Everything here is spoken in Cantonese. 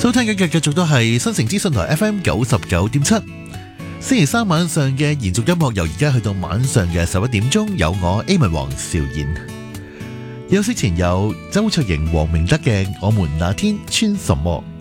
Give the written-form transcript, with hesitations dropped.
收聽嘅繼續都係新城資訊台 FM 99.7，星期三晚上嘅延續音樂，由而家去到晚上嘅11點鐘，有我 A 文黃兆賢。休息前有周卓盈、黃明德嘅《我們那天穿什麼》。